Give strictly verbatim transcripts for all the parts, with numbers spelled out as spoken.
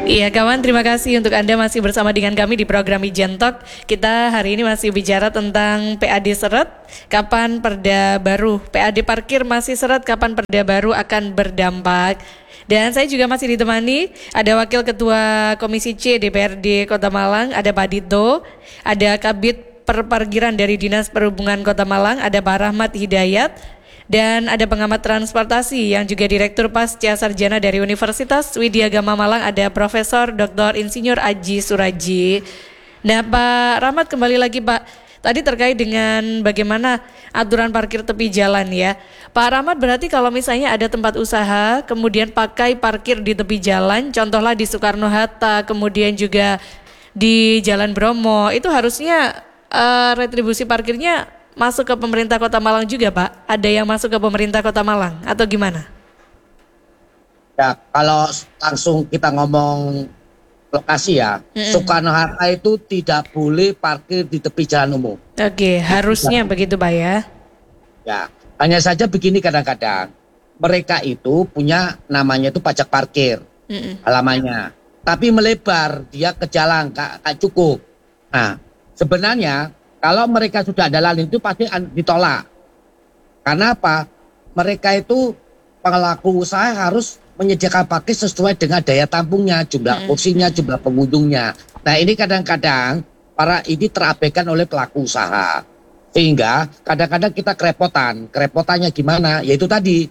Iya kawan, terima kasih untuk Anda masih bersama dengan kami di program Ijen Talk. Kita hari ini masih bicara tentang P A D seret, kapan perda baru P A D parkir masih seret, kapan perda baru akan berdampak. Dan saya juga masih ditemani ada Wakil Ketua Komisi C D P R D Kota Malang, ada Pak Dito, ada Kabid Perparkiran dari Dinas Perhubungan Kota Malang, ada Pak Rahmat Hidayat, dan ada pengamat transportasi yang juga Direktur Pasca Sarjana dari Universitas Widya Gama Malang, ada Profesor Doktor Insinyur Aji Suraji. Nah Pak Rahmat, kembali lagi Pak, tadi terkait dengan bagaimana aturan parkir tepi jalan ya. Pak Rahmat, berarti kalau misalnya ada tempat usaha kemudian pakai parkir di tepi jalan, contohlah di Soekarno-Hatta, kemudian juga di Jalan Bromo, itu harusnya uh, retribusi parkirnya masuk ke pemerintah Kota Malang juga Pak? Ada yang masuk ke pemerintah Kota Malang atau gimana? Ya kalau langsung kita ngomong lokasi ya, mm-hmm. Soekarno-Hatta itu tidak boleh parkir di tepi jalan umum. Oke, harusnya ya. Begitu Pak ya? Ya, hanya saja begini kadang-kadang mereka itu punya namanya itu pajak parkir, mm-hmm. halamannya, tapi melebar dia ke jalan gak, gak cukup. Nah sebenarnya kalau mereka sudah ada lahan itu pasti ditolak. Karena apa? Mereka itu pelaku usaha harus menyediakan parkir sesuai dengan daya tampungnya, jumlah kursinya, jumlah pengunjungnya. Nah ini kadang-kadang para ini terabaikan oleh pelaku usaha. Sehingga kadang-kadang kita kerepotan. Kerepotannya gimana? Yaitu tadi,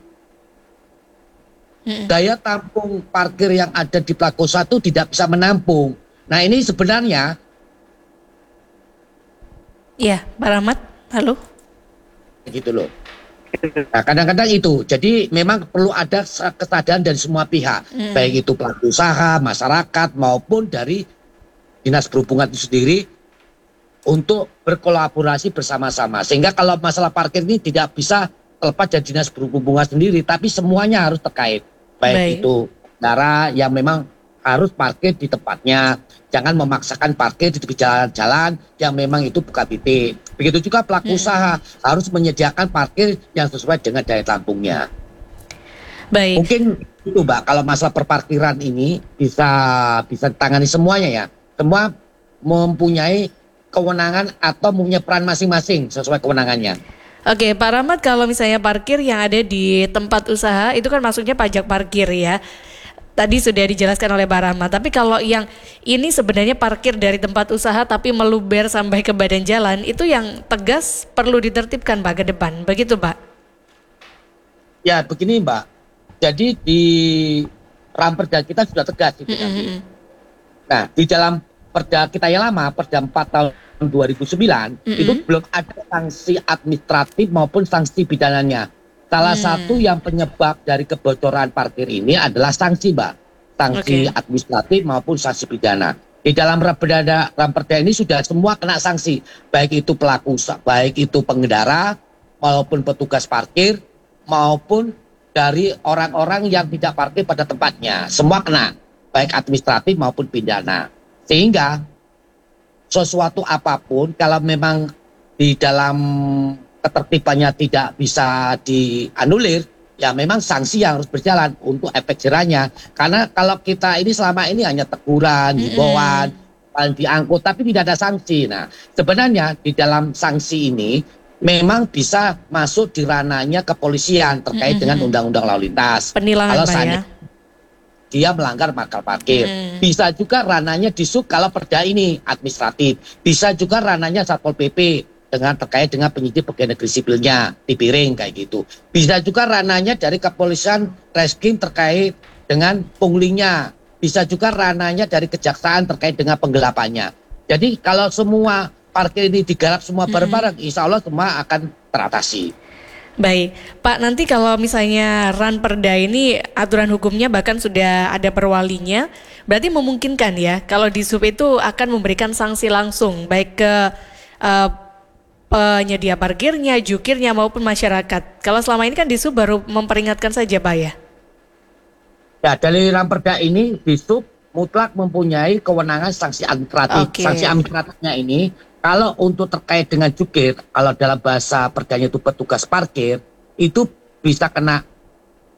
daya tampung parkir yang ada di pelaku usaha itu tidak bisa menampung. Nah ini sebenarnya iya, Pak Rahmat, halo. Gitu loh. Nah, kadang-kadang itu, jadi memang perlu ada kesadaran dari semua pihak, mm. baik itu pelaku usaha, masyarakat maupun dari Dinas Perhubungan itu sendiri untuk berkolaborasi bersama-sama. Sehingga kalau masalah parkir ini tidak bisa terlepas dari Dinas Perhubungan sendiri, tapi semuanya harus terkait, baik, baik. itu cara yang memang harus parkir di tempatnya. Jangan memaksakan parkir di tepi jalan-jalan yang memang itu bukan titik. Begitu juga pelaku hmm. usaha harus menyediakan parkir yang sesuai dengan daya tampungnya. Baik. Mungkin itu Mbak, kalau masalah perparkiran ini bisa bisa ditangani semuanya ya. Semua mempunyai kewenangan atau mempunyai peran masing-masing sesuai kewenangannya. Oke, Pak Rahmat, kalau misalnya parkir yang ada di tempat usaha itu kan maksudnya pajak parkir ya. Tadi sudah dijelaskan oleh Pak Rahmat, tapi kalau yang ini sebenarnya parkir dari tempat usaha tapi meluber sampai ke badan jalan, itu yang tegas perlu ditertibkan Pak ke depan, begitu Pak? Ya begini Mbak, jadi di Ramperda kita sudah tegas itu mm-hmm. nanti. Nah di dalam perda kita yang lama, perda empat tahun dua ribu sembilan, mm-hmm. itu belum ada sanksi administratif maupun sanksi pidananya. Salah hmm. satu yang penyebab dari kebocoran parkir ini adalah sanksi, Mbak. Sanksi okay. administratif maupun sanksi pidana. Di dalam Ramperda, Ramperda ini sudah semua kena sanksi. Baik itu pelaku usaha, baik itu pengendara, maupun petugas parkir, maupun dari orang-orang yang tidak parkir pada tempatnya. Semua kena, baik administratif maupun pidana. Sehingga sesuatu apapun, kalau memang di dalam ketertibannya tidak bisa dianulir, ya memang sanksi yang harus berjalan untuk efek jerahnya. Karena kalau kita ini selama ini hanya teguran, himbauan, paling diangkut, tapi tidak ada sanksi. Nah, sebenarnya di dalam sanksi ini memang bisa masuk di ranahnya kepolisian terkait mm-hmm. dengan undang-undang lalu lintas. Penilangan kalau ya? Dia melanggar markal parkir. Mm. Bisa juga ranahnya di sub kalau perda ini administratif. Bisa juga ranahnya Satpol P P. Dengan terkait dengan penyidik pegawai negeri sipilnya, dipiring kayak gitu. Bisa juga ranahnya dari kepolisian Reskrim terkait dengan punglinya. Bisa juga ranahnya dari kejaksaan terkait dengan penggelapannya. Jadi kalau semua parkir ini digarap semua bareng-bareng, hmm. insya Allah semua akan teratasi. Baik, Pak, nanti kalau misalnya Ranperda ini aturan hukumnya bahkan sudah ada perwalinya, berarti memungkinkan ya kalau di sub itu akan memberikan sanksi langsung baik ke uh, penyedia parkirnya, jukirnya maupun masyarakat. Kalau selama ini kan di sub baru memperingatkan saja Pak ya? Ya, dari Ramperda ini di sub mutlak mempunyai kewenangan sanksi administratif. Okay. Sanksi administratifnya ini kalau untuk terkait dengan jukir, kalau dalam bahasa perdanya itu petugas parkir, itu bisa kena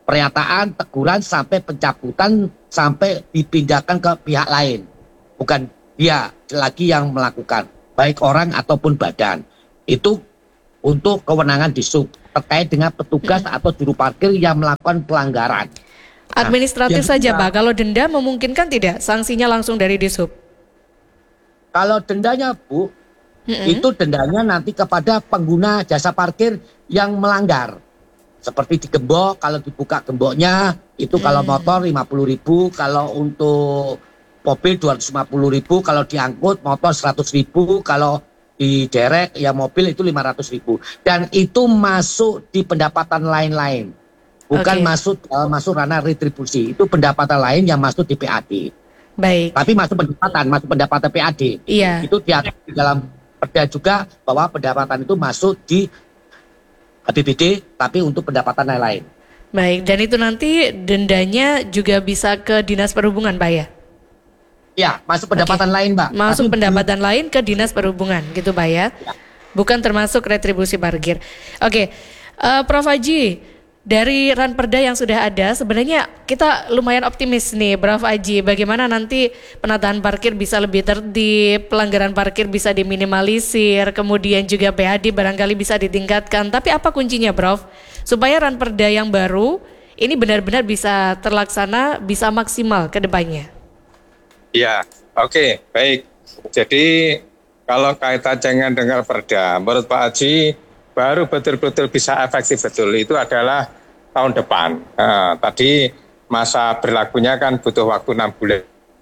pernyataan, teguran sampai pencabutan sampai dipindahkan ke pihak lain. Bukan dia lagi yang melakukan, baik orang ataupun badan. Itu untuk kewenangan Dishub terkait dengan petugas hmm. atau juru parkir yang melakukan pelanggaran. Administratif nah, saja kita, Pak, kalau denda memungkinkan tidak sanksinya langsung dari Dishub? Kalau dendanya Bu, hmm. itu dendanya nanti kepada pengguna jasa parkir yang melanggar. Seperti digembok, kalau dibuka gemboknya itu hmm. kalau motor lima puluh ribu, kalau untuk mobil dua ratus lima puluh ribu, kalau diangkut motor seratus ribu, kalau di derek ya mobil itu lima ratus ribu. Dan itu masuk di pendapatan lain-lain. Bukan okay. masuk uh, masuk ranah retribusi. Itu pendapatan lain yang masuk di P A D. Baik. Tapi masuk pendapatan, masuk pendapatan P A D. Iya. Itu diatur di dalam perda juga bahwa pendapatan itu masuk di A P B D tapi untuk pendapatan lain-lain. Baik, dan itu nanti dendanya juga bisa ke Dinas Perhubungan, Pak ya? Ya, masuk pendapatan okay. lain, Mbak. Masuk tapi pendapatan belum... lain ke Dinas Perhubungan, gitu, Pak ya? Ya. Bukan termasuk retribusi parkir. Oke, uh, Prof Haji, dari ranperda yang sudah ada, sebenarnya kita lumayan optimis nih, Prof Haji. Bagaimana nanti penataan parkir bisa lebih tertib, pelanggaran parkir bisa diminimalisir, kemudian juga P A D barangkali bisa ditingkatkan. Tapi apa kuncinya, Prof? Supaya ranperda yang baru ini benar-benar bisa terlaksana, bisa maksimal ke depannya. Ya, oke, okay, baik. Jadi kalau kaitan dengan perda, menurut Pak Haji, baru betul-betul bisa efektif betul itu adalah tahun depan. Nah, tadi masa berlakunya kan butuh waktu enam bulan.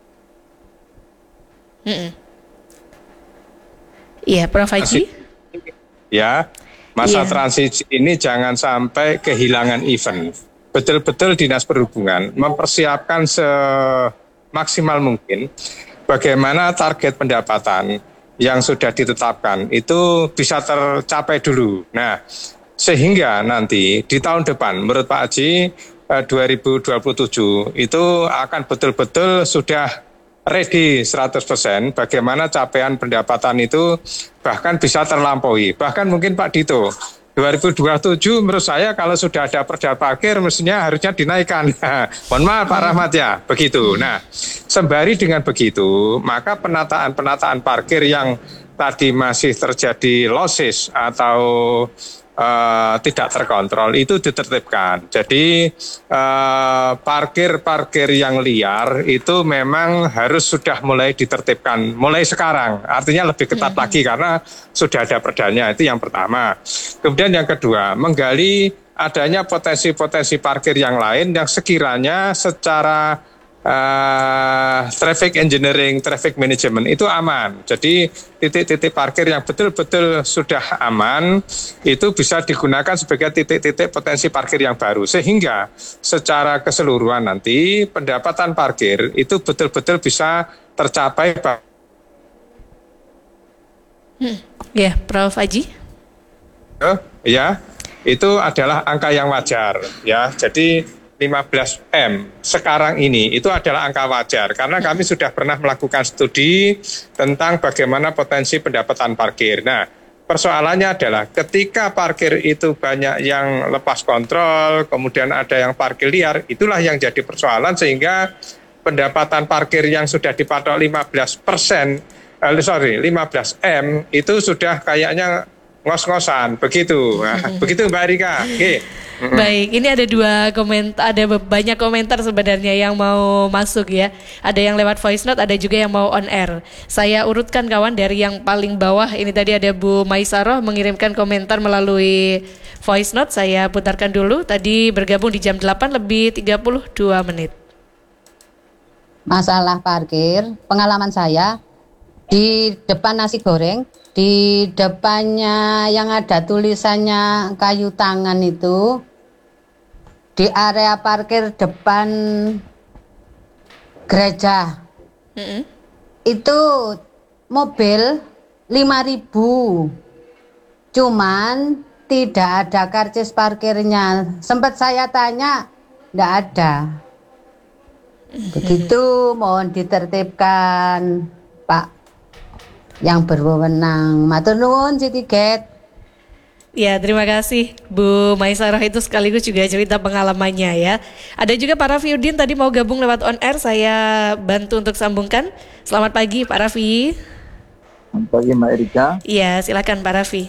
Iya, Prof Haji. Ya, masa yeah. transisi ini jangan sampai kehilangan event. Betul-betul Dinas Perhubungan mempersiapkan semaksimal mungkin bagaimana target pendapatan yang sudah ditetapkan itu bisa tercapai dulu. Nah, sehingga nanti di tahun depan menurut Pak Haji eh, dua ribu dua puluh tujuh itu akan betul-betul sudah ready seratus persen bagaimana capaian pendapatan itu bahkan bisa terlampaui. Bahkan mungkin Pak Dito, dua ribu dua puluh tujuh menurut saya kalau sudah ada perda parkir mestinya harusnya dinaikkan. Mohon maaf Pak Rahmat ya, begitu. Nah, sembari dengan begitu, maka penataan-penataan parkir yang tadi masih terjadi losses atau uh, tidak terkontrol itu ditertibkan. Jadi uh, parkir-parkir yang liar itu memang harus sudah mulai ditertibkan mulai sekarang. Artinya lebih ketat mm-hmm. lagi karena sudah ada perdanya, itu yang pertama. Kemudian yang kedua, menggali adanya potensi-potensi parkir yang lain yang sekiranya secara Uh, traffic engineering, traffic management itu aman. Jadi titik-titik parkir yang betul-betul sudah aman itu bisa digunakan sebagai titik-titik potensi parkir yang baru. Sehingga secara keseluruhan nanti pendapatan parkir itu betul-betul bisa tercapai. Hmm. Ya, Prof Haji. Oh, ya, itu adalah angka yang wajar. Ya, jadi lima belas M sekarang ini itu adalah angka wajar karena kami sudah pernah melakukan studi tentang bagaimana potensi pendapatan parkir. Nah, persoalannya adalah ketika parkir itu banyak yang lepas kontrol, kemudian ada yang parkir liar, itulah yang jadi persoalan sehingga pendapatan parkir yang sudah dipatok lima belas persen, eh, sorry lima belas M itu sudah kayaknya ngos-ngosan begitu. Nah, begitu Mbak Erika. Oke. Okay. Mm-hmm. Baik, ini ada dua komentar, ada banyak komentar sebenarnya yang mau masuk ya. Ada yang lewat voice note, ada juga yang mau on air. Saya urutkan kawan dari yang paling bawah. Ini tadi ada Bu Maisaroh mengirimkan komentar melalui voice note. Saya putarkan dulu. Tadi bergabung di jam delapan lebih tiga puluh dua menit. Masalah parkir, pengalaman saya di depan nasi goreng, di depannya yang ada tulisannya kayu tangan itu, di area parkir depan gereja, mm-hmm. itu mobil lima ribu, cuman tidak ada karcis parkirnya. Sempat saya tanya, tidak ada. Begitu, mohon ditertibkan Pak yang berwenang. Matur nuwun Siti Get. Ya, terima kasih Bu Maisarah, itu sekaligus juga cerita pengalamannya ya. Ada juga Pak Raffi Udin tadi mau gabung lewat on air, saya bantu untuk sambungkan. Selamat pagi Pak Raffi. Selamat pagi Mbak Erika. Iya, silakan Pak Raffi.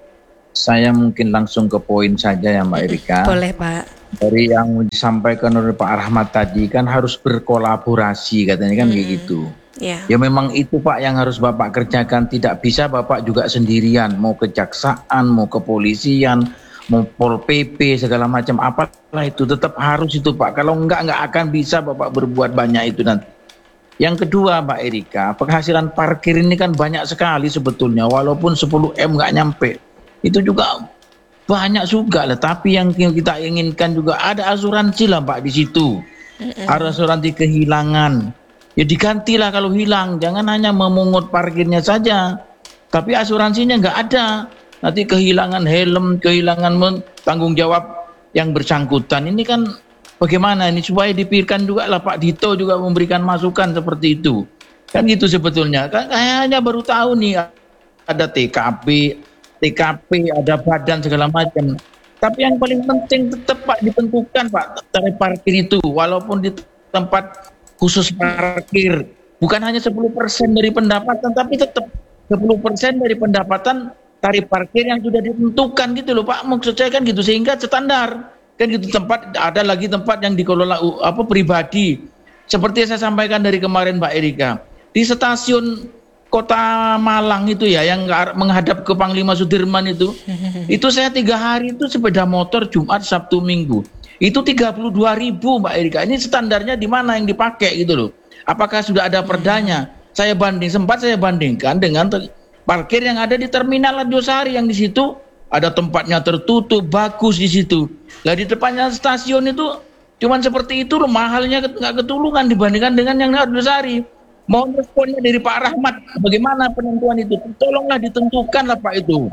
Saya mungkin langsung ke poin saja ya Mbak Erika. Boleh Pak. Dari yang disampaikan oleh Pak Rahmat tadi kan harus berkolaborasi katanya kan hmm. kayak gitu. Yeah. Ya memang itu Pak yang harus Bapak kerjakan. Tidak bisa Bapak juga sendirian. Mau kejaksaan, mau kepolisian, mau Pol P P segala macam apalah itu tetap harus itu Pak. Kalau enggak enggak akan bisa Bapak berbuat banyak itu nanti. Yang kedua Mbak Erika, penghasilan parkir ini kan banyak sekali sebetulnya. Walaupun sepuluh M enggak nyampe. Itu juga banyak juga lah, tapi yang kita inginkan juga ada asuransi lah Pak di situ. Mm-mm. Ada asuransi kehilangan. Ya digantilah kalau hilang, jangan hanya memungut parkirnya saja. Tapi asuransinya nggak ada. Nanti kehilangan helm, kehilangan tanggung jawab yang bersangkutan. Ini kan bagaimana ini supaya dipikirkan juga lah Pak Dito juga memberikan masukan seperti itu. Kan gitu sebetulnya. Kan kayaknya baru tahu nih ada T K P, T K P, ada badan segala macam. Tapi yang paling penting tetap Pak ditentukan Pak tarif parkir itu walaupun di tempat khusus parkir bukan hanya sepuluh persen dari pendapatan tapi tetap sepuluh persen dari pendapatan tarif parkir yang sudah ditentukan gitu loh Pak. Maksud saya kan gitu sehingga standar kan gitu. Tempat ada lagi tempat yang dikelola apa pribadi seperti yang saya sampaikan dari kemarin Mbak Erika di stasiun Kota Malang itu ya yang menghadap ke Panglima Sudirman itu itu saya tiga hari itu sepeda motor Jumat Sabtu Minggu itu tiga puluh dua ribu Mbak Erika. Ini standarnya di mana yang dipakai gitu loh, apakah sudah ada perdanya? Saya banding sempat saya bandingkan dengan parkir yang ada di Terminal Ladosari yang di situ ada tempatnya tertutup bagus di situ. Lah di depannya stasiun itu cuman seperti itu loh, mahalnya nggak ketulungan dibandingkan dengan yang Ladosari. Mohon responnya dari Pak Rahmat, bagaimana penentuan itu? Tolonglah ditentukan lah Pak itu.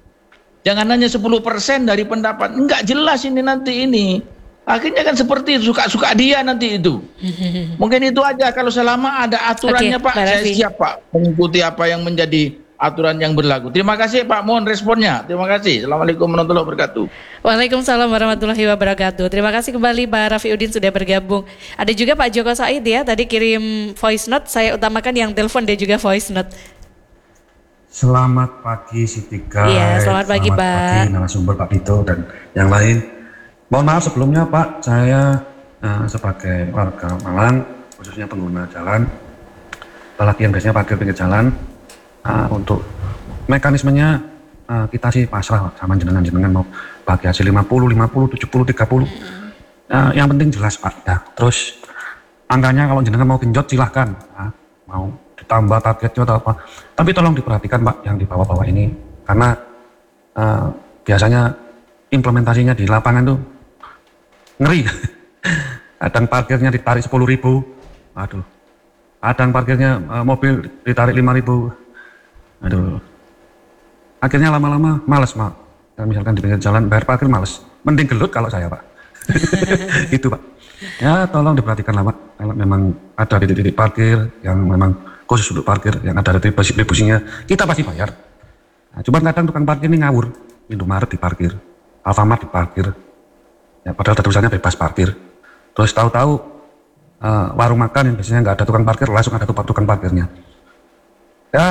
Jangan hanya sepuluh persen dari pendapat. Enggak jelas ini nanti ini. Akhirnya kan seperti itu, suka-suka dia nanti itu. Mungkin itu aja, kalau selama ada aturannya okay, Pak, saya siap Pak mengikuti apa yang menjadi aturan yang berlaku. Terima kasih Pak, mohon responnya. Terima kasih. Assalamualaikum warahmatullahi wabarakatuh. Waalaikumsalam warahmatullahi wabarakatuh. Terima kasih kembali Pak Raffi Udin sudah bergabung. Ada juga Pak Joko Said ya, tadi kirim voice note, saya utamakan yang telepon dan juga voice note. Selamat pagi Siti Guys. Iya, selamat pagi selamat Pak. Selamat pagi narasumber Pak Dito dan yang lain. Mohon maaf sebelumnya Pak, saya uh, sebagai warga Malang, khususnya pengguna jalan, apalagi yang biasanya parkir pinggir jalan, uh, untuk mekanismenya uh, kita sih pasrah sama jenengan-jenengan mau bagi hasil lima puluh, lima puluh, tujuh puluh, tiga puluh. Uh, yang penting jelas Pak. Ya. Terus angkanya kalau jenengan mau genjot silahkan, uh, mau ditambah targetnya atau apa. Tapi tolong diperhatikan Pak yang di bawah-bawah ini, karena uh, biasanya implementasinya di lapangan tuh ngeri. Kadang parkirnya ditarik sepuluh ribu, aduh. Kadang parkirnya uh, mobil ditarik lima ribu, aduh. Akhirnya lama-lama males Pak. Dan misalkan di pinggir jalan bayar parkir males. Mending gelut kalau saya Pak. Itu Pak. Ya tolong diperhatikan lah Pak. Kalau memang ada titik-titik parkir yang memang khusus untuk parkir, yang ada retribusinya, kita pasti bayar. Nah, cuma kadang tukang parkir ini ngawur. Indomaret diparkir, Alfamart diparkir. Ya, padahal ada tulisannya bebas parkir. Terus tahu-tahu uh, warung makan yang biasanya nggak ada tukang parkir, langsung ada tukang parkirnya. Ya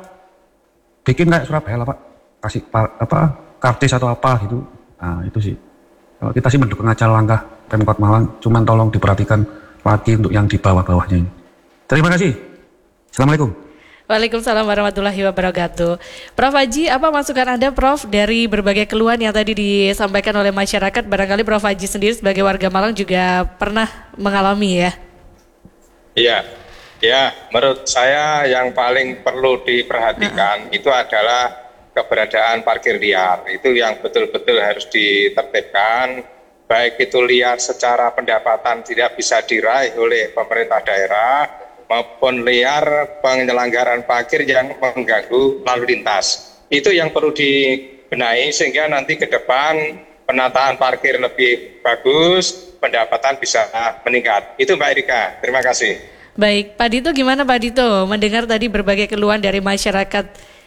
bikin kayak Surabaya lah Pak, kasih par, apa kartis atau apa gitu. Nah itu sih. Kalau kita sih mendukung aja langkah Pemkot Malang, cuman tolong diperhatikan lagi untuk yang di bawah-bawahnya ini. Terima kasih. Assalamualaikum. Waalaikumsalam warahmatullahi wabarakatuh. Prof Haji, apa masukan Anda Prof dari berbagai keluhan yang tadi disampaikan oleh masyarakat? Barangkali Prof Haji sendiri sebagai warga Malang juga pernah mengalami ya? Iya, ya menurut saya yang paling perlu diperhatikan uh-uh. itu adalah keberadaan parkir liar. Itu yang betul-betul harus ditertibkan, baik itu liar secara pendapatan tidak bisa diraih oleh pemerintah daerah, maupun liar penyelenggaraan parkir yang mengganggu lalu lintas. Itu yang perlu dibenahi sehingga nanti ke depan penataan parkir lebih bagus, pendapatan bisa meningkat. Itu Mbak Erika, terima kasih. Baik, Pak Dito gimana Pak Dito? Mendengar tadi berbagai keluhan dari masyarakat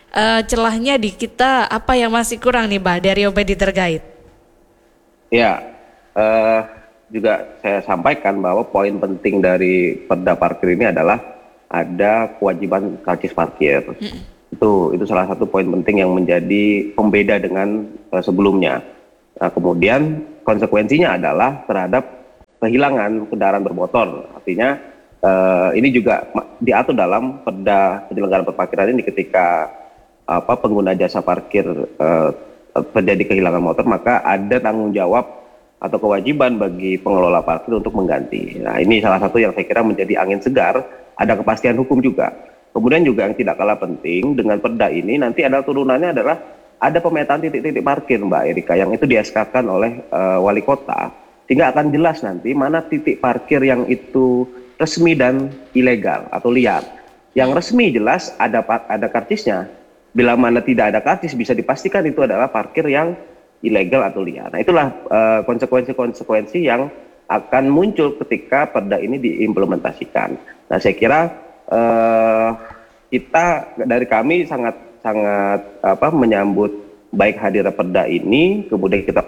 uh, celahnya di kita apa yang masih kurang nih Mbak dari O P D terkait? Ya, uh, juga saya sampaikan bahwa poin penting dari perda parkir ini adalah ada kewajiban karcis parkir. Mm. Itu itu salah satu poin penting yang menjadi pembeda dengan uh, sebelumnya. Nah, kemudian konsekuensinya adalah terhadap kehilangan kendaraan bermotor. Artinya uh, ini juga diatur dalam perda penyelenggaraan perparkiran ini ketika apa pengguna jasa parkir uh, terjadi kehilangan motor, maka ada tanggung jawab atau kewajiban bagi pengelola parkir untuk mengganti. Nah, ini salah satu yang saya kira menjadi angin segar, ada kepastian hukum juga. Kemudian juga yang tidak kalah penting dengan perda ini nanti ada turunannya adalah ada pemetaan titik-titik parkir Mbak Erika yang itu di S K-kan oleh uh, wali kota, sehingga akan jelas nanti mana titik parkir yang itu resmi dan ilegal atau liar. Yang resmi jelas ada ada karcisnya. Bila mana tidak ada karcis bisa dipastikan itu adalah parkir yang ilegal atau liar. Nah, itulah uh, konsekuensi-konsekuensi yang akan muncul ketika perda ini diimplementasikan. Nah, saya kira uh, kita dari kami sangat sangat apa menyambut baik hadirnya perda ini, kemudian kita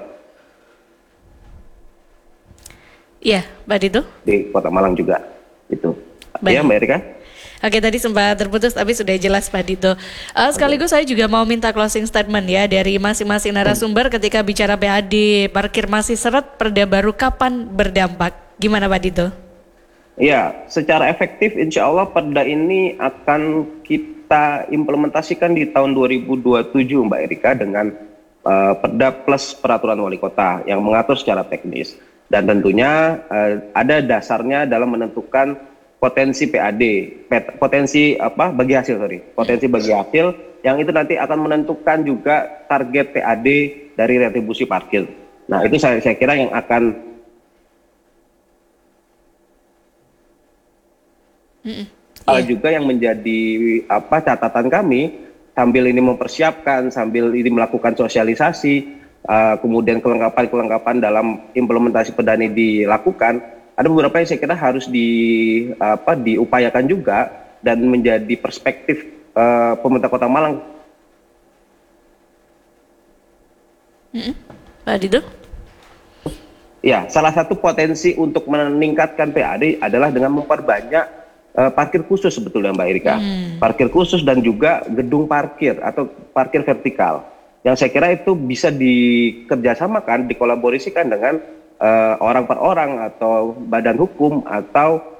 Iya, Mbak Dito. Di Kota Malang juga itu. Baik. Ya, Mbak Erika. Oke, tadi sempat terputus tapi sudah jelas Pak Dito. Uh, sekaligus saya juga mau minta closing statement ya dari masing-masing narasumber ketika bicara P A D parkir masih seret, perda baru kapan berdampak? Gimana Pak Dito? Ya, secara efektif insya Allah perda ini akan kita implementasikan di tahun dua ribu dua puluh tujuh Mbak Erika dengan uh, perda plus peraturan wali kota yang mengatur secara teknis. Dan tentunya uh, ada dasarnya dalam menentukan potensi P A D, potensi apa bagi hasil sorry, potensi bagi hasil yang itu nanti akan menentukan juga target P A D dari retribusi parkir. Nah itu saya, saya kira yang akan mm-hmm. uh, yeah. juga yang menjadi apa catatan kami sambil ini mempersiapkan, sambil ini melakukan sosialisasi, uh, kemudian kelengkapan-kelengkapan dalam implementasi perda ini dilakukan. Ada beberapa yang saya kira harus di apa diupayakan juga dan menjadi perspektif uh, pemerintah Kota Malang. Mm-hmm. Pak Dito? Ya, salah satu potensi untuk meningkatkan P A D adalah dengan memperbanyak uh, parkir khusus sebetulnya Mbak Erika. Mm. Parkir khusus dan juga gedung parkir atau parkir vertikal. Yang saya kira itu bisa dikerjasamakan, dikolaborasikan dengan Uh, orang per orang atau badan hukum atau